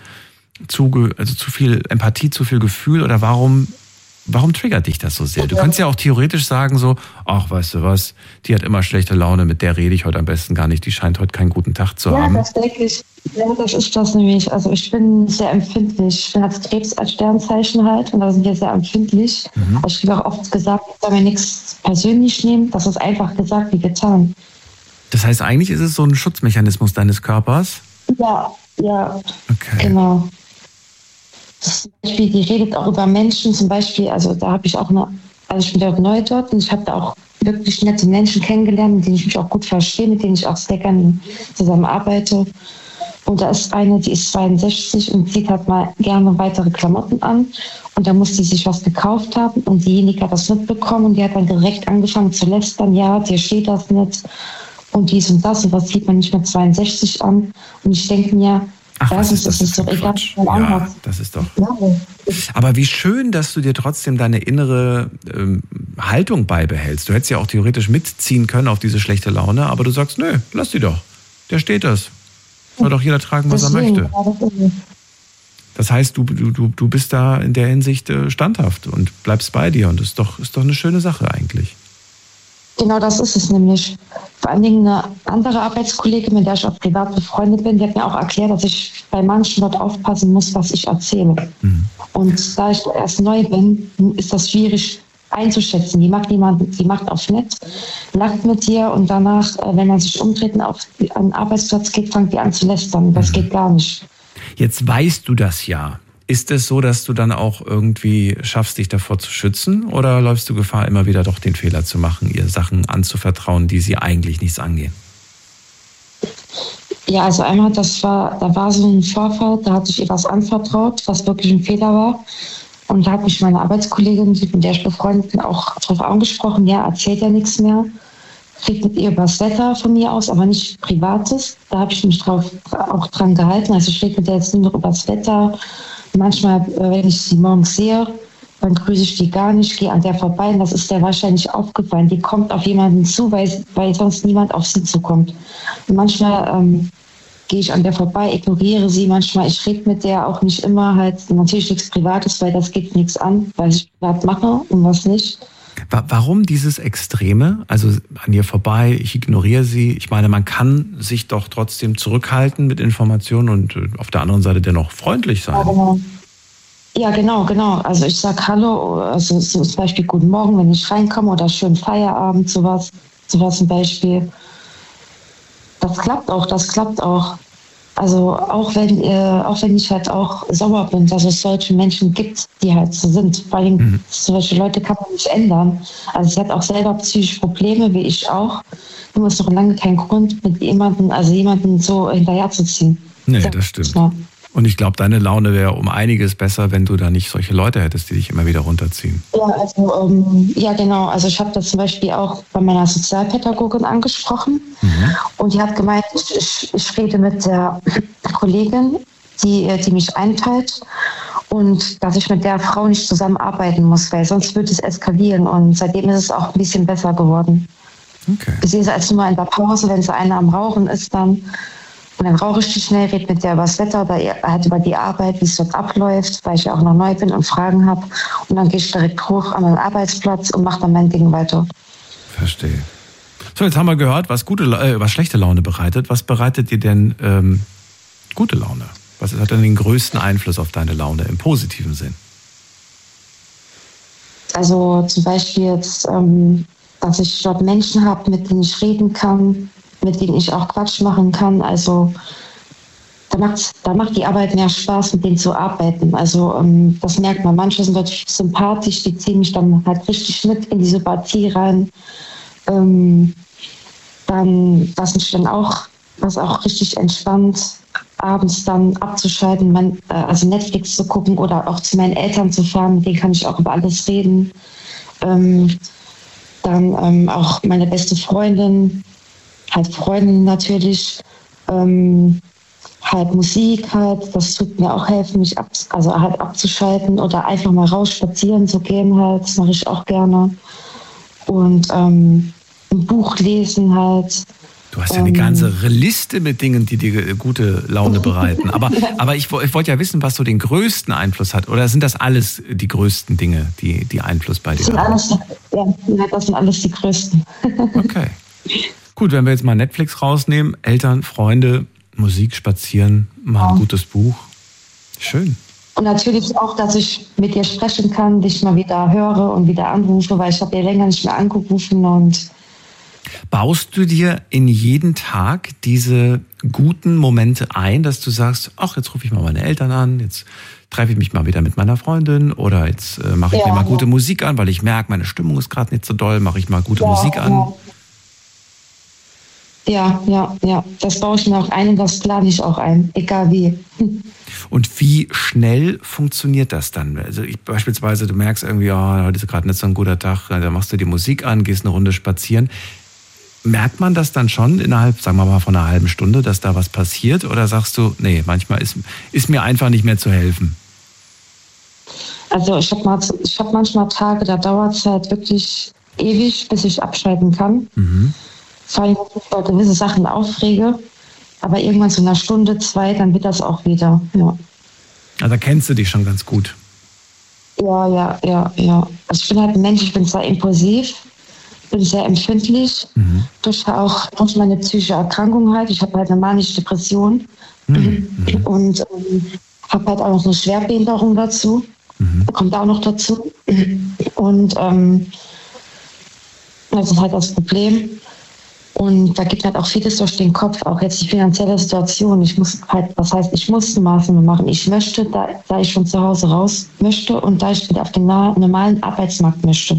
viel Empathie, zu viel Gefühl oder warum triggert dich das so sehr? Du kannst ja auch theoretisch sagen so, ach, weißt du was, die hat immer schlechte Laune, mit der rede ich heute am besten gar nicht, die scheint heute keinen guten Tag zu haben. Ja, das denke ich. Ja, das ist das nämlich. Also ich bin sehr empfindlich. Ich bin als Krebs als Sternzeichen halt und da sind wir sehr empfindlich. Aber ich kriege auch oft gesagt, ich soll mir nichts persönlich nehmen. Das ist einfach gesagt wie getan. Das heißt, eigentlich ist es so ein Schutzmechanismus deines Körpers? Ja, okay. Genau. Zum Beispiel, die redet auch über Menschen, zum Beispiel, also da habe ich auch ich bin dort neu dort und ich habe da auch wirklich nette Menschen kennengelernt, mit denen ich mich auch gut verstehe, mit denen ich auch sehr gerne zusammenarbeite. Und da ist eine, die ist 62 und zieht halt mal gerne weitere Klamotten an. Und da muss die sich was gekauft haben und diejenige hat das mitbekommen und die hat dann direkt angefangen zu lästern, ja, dir steht das nicht und dies und das und was zieht man nicht mit 62 an. Und ich denke mir, das ist doch egal. Ja, das ist doch. Aber wie schön, dass du dir trotzdem deine innere Haltung beibehältst. Du hättest ja auch theoretisch mitziehen können auf diese schlechte Laune, aber du sagst, nö, lass die doch. Der steht das. Soll doch jeder tragen, was er möchte. Das heißt, du bist da in der Hinsicht standhaft und bleibst bei dir und ist doch eine schöne Sache eigentlich. Genau, das ist es nämlich. Vor allen Dingen eine andere Arbeitskollegin, mit der ich auch privat befreundet bin, die hat mir auch erklärt, dass ich bei manchen dort aufpassen muss, was ich erzähle. Und da ich erst neu bin, ist das schwierig einzuschätzen. Die macht auf nett, lacht mit dir und danach, wenn man sich umdreht und auf einen Arbeitsplatz geht, fängt die an zu lästern. Das geht gar nicht. Jetzt weißt du das ja. Ist es so, dass du dann auch irgendwie schaffst, dich davor zu schützen? Oder läufst du Gefahr, immer wieder doch den Fehler zu machen, ihr Sachen anzuvertrauen, die sie eigentlich nichts angehen? Ja, also einmal, da war so ein Vorfall, da hatte ich ihr was anvertraut, was wirklich ein Fehler war. Und da hat mich meine Arbeitskollegin, mit der ich befreundet bin, auch darauf angesprochen, ja, erzählt ja nichts mehr. Kriegt mit ihr über das Wetter von mir aus, aber nicht Privates. Da habe ich mich auch dran gehalten. Also ich rede mit der jetzt nur noch über das Wetter. Manchmal, wenn ich sie morgens sehe, dann grüße ich die gar nicht, gehe an der vorbei. Und das ist der wahrscheinlich aufgefallen. Die kommt auf jemanden zu, weil sonst niemand auf sie zukommt. Und manchmal gehe ich an der vorbei, ignoriere sie. Manchmal, ich rede mit der auch nicht immer, halt natürlich nichts Privates, weil das geht nichts an, weil ich privat mache und was nicht. Warum dieses Extreme? Also an ihr vorbei, ich ignoriere sie. Ich meine, man kann sich doch trotzdem zurückhalten mit Informationen und auf der anderen Seite dennoch freundlich sein. Ja, genau. Also ich sage Hallo, also zum Beispiel Guten Morgen, wenn ich reinkomme oder schönen Feierabend, sowas zum Beispiel. Das klappt auch. Also auch wenn ich halt auch sauer bin, dass es solche Menschen gibt, die halt so sind. Vor allem solche Leute kann man nicht ändern. Also sie hat auch selber psychische Probleme, wie ich auch. Nur ist noch lange kein Grund, mit jemanden so hinterherzuziehen. Nee, das stimmt. Ja. Und ich glaube, deine Laune wäre um einiges besser, wenn du da nicht solche Leute hättest, die dich immer wieder runterziehen. Ja, also genau. Also ich habe das zum Beispiel auch bei meiner Sozialpädagogin angesprochen. Und die hat gemeint, ich rede mit der Kollegin, die mich einteilt und dass ich mit der Frau nicht zusammenarbeiten muss, weil sonst würde es eskalieren. Und seitdem ist es auch ein bisschen besser geworden. Okay. Ich sehe sie als nur in der Pause, wenn sie einer am Rauchen ist dann. Und dann rauche ich die schnell, rede mit der über das Wetter oder halt über die Arbeit, wie es dort abläuft, weil ich ja auch noch neu bin und Fragen habe. Und dann gehe ich direkt hoch an meinen Arbeitsplatz und mache dann mein Ding weiter. Verstehe. So, jetzt haben wir gehört, was schlechte Laune bereitet. Was bereitet dir denn gute Laune? Was hat denn den größten Einfluss auf deine Laune im positiven Sinn? Also zum Beispiel jetzt, dass ich dort Menschen habe, mit denen ich reden kann, mit denen ich auch Quatsch machen kann. Also da macht die Arbeit mehr Spaß, mit denen zu arbeiten. Also das merkt man. Manche sind wirklich sympathisch, die ziehen mich dann halt richtig mit in die Sympathie rein. Dann, was auch richtig entspannt, abends dann abzuschalten, also Netflix zu gucken oder auch zu meinen Eltern zu fahren, mit denen kann ich auch über alles reden. Dann auch meine beste Freundin, halt Freundin natürlich, halt Musik halt, das tut mir auch helfen, mich halt abzuschalten oder einfach mal raus spazieren zu gehen halt, das mache ich auch gerne. Und ein Buch lesen halt. Du hast ja eine ganze Liste mit Dingen, die dir gute Laune bereiten. Aber ich wollte ja wissen, was so den größten Einfluss hat. Oder sind das alles die größten Dinge, die Einfluss bei dir haben? Das sind alles die größten. Okay. Gut, wenn wir jetzt mal Netflix rausnehmen, Eltern, Freunde, Musik, spazieren, mal ein gutes Buch. Schön. Und natürlich auch, dass ich mit dir sprechen kann, dich mal wieder höre und wieder anrufe, weil ich habe dir länger nicht mehr angerufen. Und baust du dir in jeden Tag diese guten Momente ein, dass du sagst, ach, jetzt rufe ich mal meine Eltern an, jetzt treffe ich mich mal wieder mit meiner Freundin oder jetzt mache ich mir mal gute Musik an, weil ich merke, meine Stimmung ist gerade nicht so doll, mache ich mal gute Musik an. Ja, das baue ich mir auch ein und das plane ich auch ein, egal wie. Und wie schnell funktioniert das dann? Also beispielsweise, du merkst irgendwie, heute ist gerade nicht so ein guter Tag, da machst du die Musik an, gehst eine Runde spazieren. Merkt man das dann schon innerhalb, sagen wir mal, von einer halben Stunde, dass da was passiert? Oder sagst du, nee, manchmal ist mir einfach nicht mehr zu helfen? Also ich hab manchmal Tage, da dauert es halt wirklich ewig, bis ich abschalten kann. Vor allem, wenn ich über gewisse Sachen aufrege. Aber irgendwann so einer Stunde, 2, dann wird das auch wieder. Ja. Also da kennst du dich schon ganz gut. Ja. Also ich bin halt ein Mensch, ich bin sehr impulsiv, bin sehr empfindlich. Durch meine psychische Erkrankung halt. Ich habe halt eine manische Depression und habe halt auch noch eine Schwerbehinderung dazu. Kommt auch noch dazu. Und das ist halt das Problem. Und da geht halt auch vieles durch den Kopf, auch jetzt die finanzielle Situation. Ich muss eine Maßnahme machen. Ich möchte, da ich von zu Hause raus möchte und da ich wieder auf den normalen Arbeitsmarkt möchte.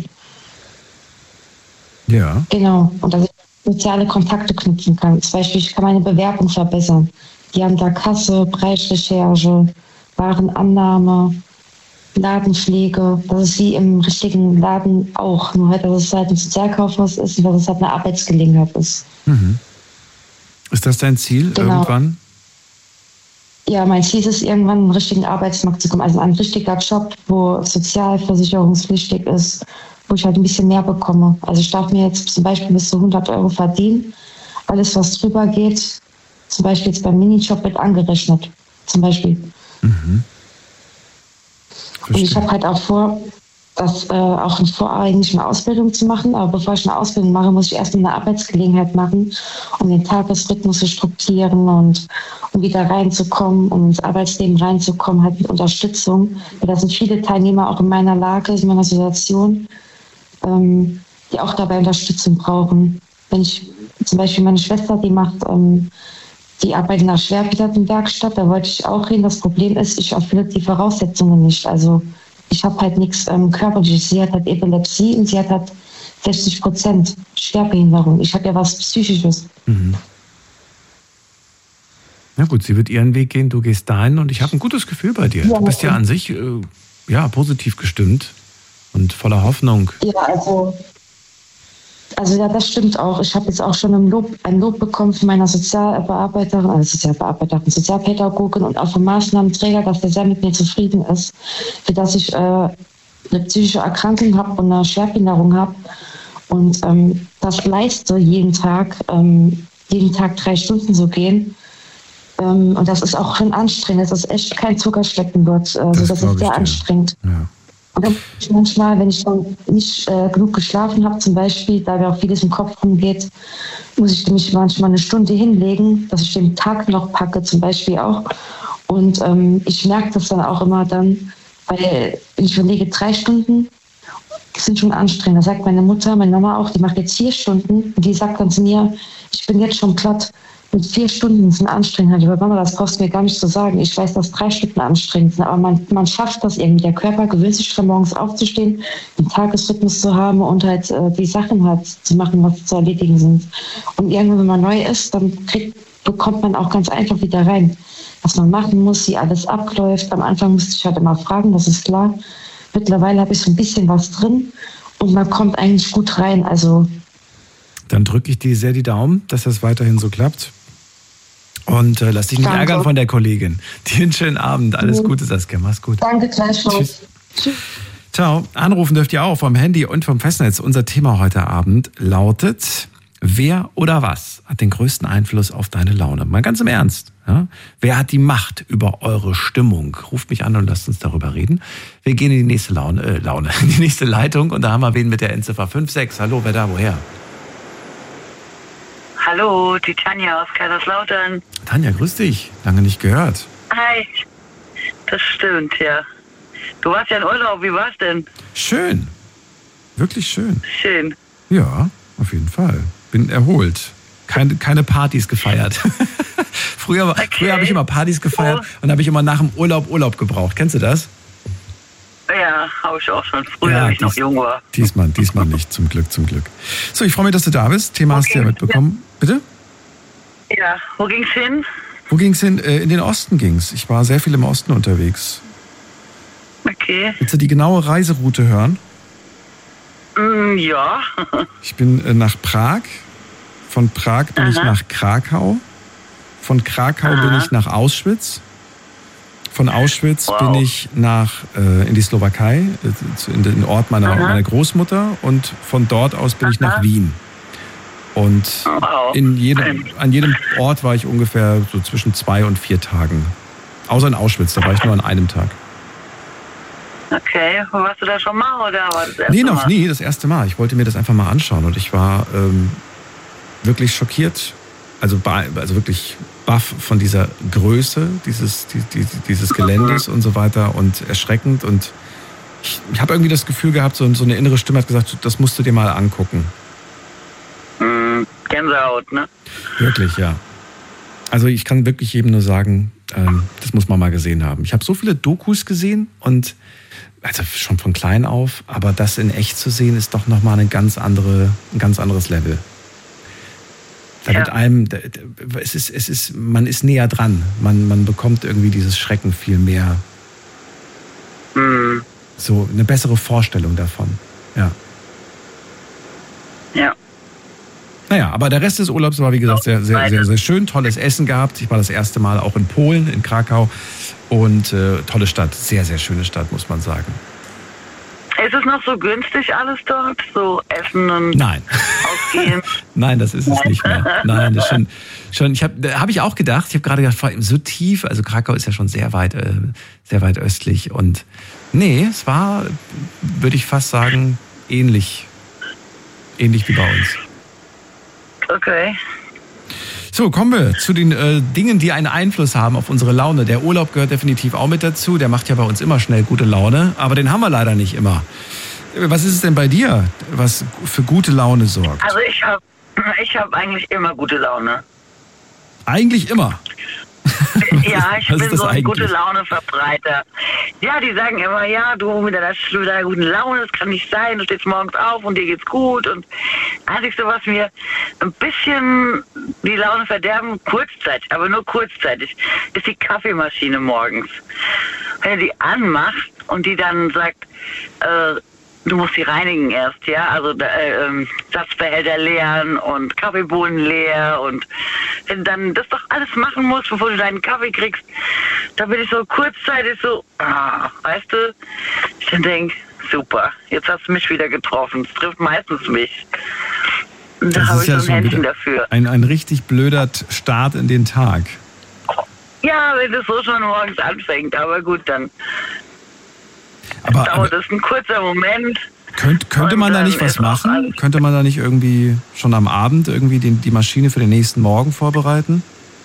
Ja. Genau. Und dass ich soziale Kontakte knüpfen kann. Zum Beispiel, ich kann meine Bewerbung verbessern. Die haben da Kasse, Preisrecherche, Warenannahme, Ladenpflege, dass es wie im richtigen Laden auch, nur halt, dass es halt ein Sozialkaufhaus ist und dass es halt eine Arbeitsgelegenheit ist. Ist das dein Ziel irgendwann? Ja, mein Ziel ist es, irgendwann in einen richtigen Arbeitsmarkt zu kommen, also ein richtiger Job, wo sozialversicherungspflichtig ist, wo ich halt ein bisschen mehr bekomme. Also ich darf mir jetzt zum Beispiel bis zu 100 Euro verdienen. Alles, was drüber geht, zum Beispiel jetzt beim Minijob, wird angerechnet. Zum Beispiel. Und ich habe halt auch vor, eigentlich eine Ausbildung zu machen. Aber bevor ich eine Ausbildung mache, muss ich erstmal eine Arbeitsgelegenheit machen, um den Tagesrhythmus zu strukturieren und um wieder reinzukommen, um ins Arbeitsleben reinzukommen, halt mit Unterstützung. Weil da sind viele Teilnehmer auch in meiner Lage, in meiner Situation, die auch dabei Unterstützung brauchen. Wenn ich zum Beispiel meine Schwester, die arbeitet in einer Schwerbehindertenwerkstatt, da wollte ich auch hin. Das Problem ist, ich erfülle die Voraussetzungen nicht. Also ich habe halt nichts Körperliches. Sie hat halt Epilepsie und sie hat halt 60% Schwerbehinderung. Ich habe ja was Psychisches. Na gut, sie wird ihren Weg gehen, du gehst dahin und ich habe ein gutes Gefühl bei dir. Du bist ja an sich positiv gestimmt und voller Hoffnung. Ja, also ja, das stimmt auch. Ich habe jetzt auch schon ein Lob bekommen von meiner Sozialpädagogin und auch vom Maßnahmenträger, dass der sehr mit mir zufrieden ist, für dass ich eine psychische Erkrankung habe und eine Schwerbehinderung habe und das leiste jeden Tag 3 Stunden so gehen. Und das ist auch schon anstrengend. Das ist echt kein Zuckerschlecken dort. Also das ist sehr anstrengend. Ja. Und dann manchmal, wenn ich dann nicht genug geschlafen habe, zum Beispiel, da mir auch vieles im Kopf rumgeht, muss ich mich manchmal eine Stunde hinlegen, dass ich den Tag noch packe, zum Beispiel auch. Und ich merke das dann auch immer dann, weil wenn ich überlege, 3 Stunden sind schon anstrengend. Da sagt meine Mutter, meine Mama auch, die macht jetzt 4 Stunden und die sagt dann zu mir, ich bin jetzt schon platt. Und 4 Stunden sind anstrengend. Ich sage, Mama, das brauchst du mir gar nicht zu sagen. Ich weiß, dass 3 Stunden anstrengend sind, aber man schafft das irgendwie. Der Körper gewöhnt sich schon morgens aufzustehen, den Tagesrhythmus zu haben und halt die Sachen halt zu machen, was zu erledigen sind. Und irgendwann, wenn man neu ist, dann bekommt man auch ganz einfach wieder rein, was man machen muss, wie alles abläuft. Am Anfang musste ich halt immer fragen, das ist klar. Mittlerweile habe ich so ein bisschen was drin und man kommt eigentlich gut rein. Also dann drücke ich dir sehr die Daumen, dass das weiterhin so klappt. Und lass dich nicht ärgern von der Kollegin. Dir einen schönen Abend. Alles Gute, Saskia. Mach's gut. Danke gleichfalls. Tschüss. Ciao. Anrufen dürft ihr auch vom Handy und vom Festnetz. Unser Thema heute Abend lautet: Wer oder was hat den größten Einfluss auf deine Laune? Mal ganz im Ernst. Ja? Wer hat die Macht über eure Stimmung? Ruft mich an und lasst uns darüber reden. Wir gehen in die nächste in die nächste Leitung und da haben wir wen mit der Endziffer 56. Hallo, wer da, woher? Hallo, die Tanja aus Kaiserslautern. Tanja, grüß dich. Lange nicht gehört. Hi. Das stimmt, ja. Du warst ja in Urlaub, wie war's denn? Schön. Wirklich schön. Schön. Ja, auf jeden Fall. Bin erholt. Keine Partys gefeiert. Früher habe ich immer Partys gefeiert und habe ich immer nach dem Urlaub gebraucht. Kennst du das? Ja, habe ich auch schon. Früher, als ich noch jung war. Diesmal nicht, zum Glück. So, ich freue mich, dass du da bist. Thema hast du ja mitbekommen. Bitte? Ja, wo ging's hin? Wo ging's hin? In den Osten ging's. Ich war sehr viel im Osten unterwegs. Okay. Willst du die genaue Reiseroute hören? Ja. Ich bin nach Prag. Von Prag bin ich nach Krakau. Von Krakau bin ich nach Auschwitz. Von Auschwitz bin ich in die Slowakei, in den Ort meiner Großmutter. Und von dort aus bin ich nach Wien. Und an jedem Ort war ich ungefähr so zwischen 2 und 4 Tagen. Außer in Auschwitz, da war ich nur an einem Tag. Okay, warst du da schon mal oder war das erste Nee, noch Mal? nie, das erste Mal. Ich wollte mir das einfach mal anschauen und ich war wirklich schockiert, also wirklich baff von dieser Größe dieses Geländes und so weiter und erschreckend. Und ich habe irgendwie das Gefühl gehabt, so eine innere Stimme hat gesagt, das musst du dir mal angucken. Gänsehaut, ne? Wirklich, ja. Also ich kann wirklich jedem nur sagen, das muss man mal gesehen haben. Ich habe so viele Dokus gesehen und also schon von klein auf, aber das in echt zu sehen, ist doch nochmal ein ganz anderes Level. Da wird einem, man ist näher dran. Man bekommt irgendwie dieses Schrecken viel mehr. So eine bessere Vorstellung davon. Ja. Ja. Naja, aber der Rest des Urlaubs war, wie gesagt, sehr, sehr, sehr, sehr schön. Tolles Essen gehabt. Ich war das erste Mal auch in Polen, in Krakau. Und tolle Stadt. Sehr, sehr schöne Stadt, muss man sagen. Ist es noch so günstig alles dort? So Essen und Ausgehen? Nein, das ist es nicht mehr. Nein, das ist schon habe ich auch gedacht. Ich habe gerade gedacht, vor allem so tief, also Krakau ist ja schon sehr weit östlich. Und nee, es war, würde ich fast sagen, ähnlich wie bei uns. Okay. So, kommen wir zu den Dingen, die einen Einfluss haben auf unsere Laune. Der Urlaub gehört definitiv auch mit dazu. Der macht ja bei uns immer schnell gute Laune, aber den haben wir leider nicht immer. Was ist es denn bei dir, was für gute Laune sorgt? Also ich hab eigentlich immer gute Laune. Eigentlich immer? Ja, ich bin so ein gute Laune-Verbreiter. Ja, die sagen immer, ja, du mit deiner guten Laune, das kann nicht sein, du stehst morgens auf und dir geht's gut. Und das Einzige, was mir ein bisschen die Laune verderben, kurzzeitig, aber nur kurzzeitig, ist die Kaffeemaschine morgens. Wenn du die anmachst und die dann sagt, du musst sie reinigen erst, ja, also Satzbehälter leeren und Kaffeebohnen leer und wenn du dann das doch alles machen musst, bevor du deinen Kaffee kriegst, da bin ich so kurzzeitig so, weißt du, ich dann denke, super, jetzt hast du mich wieder getroffen, es trifft meistens mich. Und da habe ich so ein Händchen dafür. Ein richtig blöder Start in den Tag. Ja, wenn das so schon morgens anfängt, aber gut, dann dauert es ein kurzer Moment. Könnte man da nicht was machen? Könnte man da nicht irgendwie schon am Abend irgendwie die Maschine für den nächsten Morgen vorbereiten?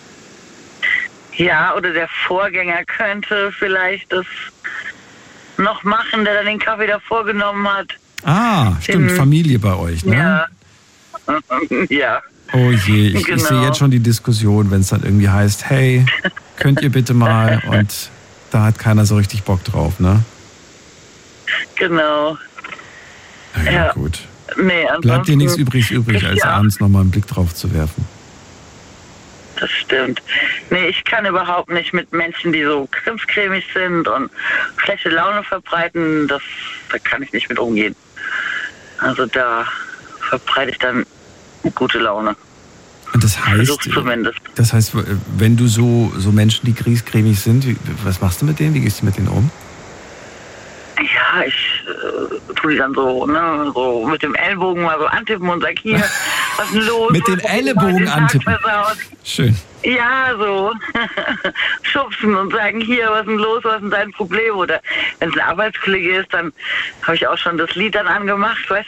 Ja, oder der Vorgänger könnte vielleicht das noch machen, der dann den Kaffee davor genommen hat. Ah, stimmt, Familie bei euch, ne? Ja. Ja. Oh je, ich sehe jetzt schon die Diskussion, wenn es dann irgendwie heißt, hey, könnt ihr bitte mal, und da hat keiner so richtig Bock drauf, ne? Genau. Ja, gut. Nee, bleibt dir nichts übrig, als abends nochmal einen Blick drauf zu werfen. Das stimmt. Nee, ich kann überhaupt nicht mit Menschen, die so krimscremig sind und schlechte Laune verbreiten, da kann ich nicht mit umgehen. Also da verbreite ich dann gute Laune. Und das heißt, wenn du so Menschen, die griesgrämig sind, was machst du mit denen? Wie gehst du mit denen um? Ja, ich tue die dann so mit dem Ellbogen mal so antippen und sag, hier, was ist denn los? Mit dem Ellbogen antippen? Schön. Ja, so schubsen und sagen, hier, was ist denn los, was ist denn dein Problem? Oder wenn es ein Arbeitskollege ist, dann habe ich auch schon das Lied dann angemacht, weißt